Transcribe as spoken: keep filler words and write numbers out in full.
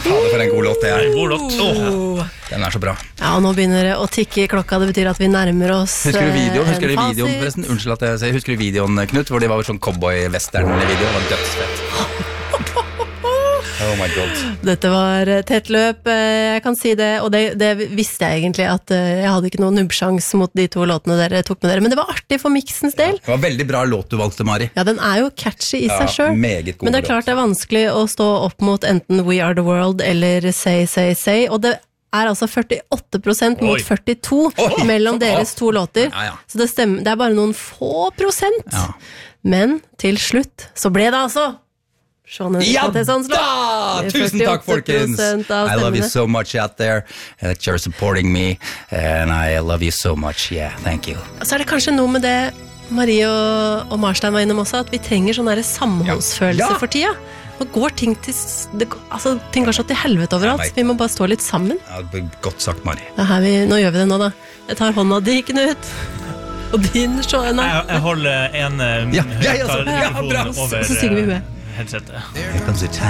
Fader, for en god låt det er. En god låt. Oh, den er så bra. Ja, og nå begynner det å tikke i klokka. Det betyr at vi nærmer oss Husker du videoen, husker du en videoen fasit. forresten? Unnskyld at jeg sier, husker du videoen, Knut? Hvor det var sånn cowboy-western-video. Det var dødsfett. Oh my god. Dette var tett løp, jeg kan si det, og det, det visste jeg egentlig at jeg hadde ikke noen nubbsjans mot de to låtene dere tok med dere, men det var artig for miksens del. Det var veldig bra låt du valgte, Mari. Ja, den er jo catchy i Ja, seg selv, meget god men det er klart låt. det er vanskelig å stå opp mot enten We Are The World eller Say, Say, Say, og det er altså førtiåtte prosent mot Oi. førtito Oi. mellom deres to låter, Ja, ja. så det stemmer, det er bare noen få prosent, Ja. men til slutt så ble det altså Sean Henrik Ja Mathesons låt. da! Tusen takk, folkens! Av I love you stemmene. so much out there, that you're supporting me, and I love you so much, yeah, thank you. Så er det kanskje noe med det Marie og, og Marstein var innom også, at vi trenger sånn der samholdsfølelse Ja. for tida. Nå går ting til s- det, altså, ting går så til helvete overalt. Jeg vet. Vi må bare stå litt sammen. Ja, godt sagt, Mari. Det er her vi, nå gjør vi det nå, da. Jeg tar hånda di, Knut. Og din, Sean. Jeg, jeg holder en eh, Ja, jeg også. Ja, høyttalermikrofon bra. over Så synger vi med. eh, headsetet. Here comes a time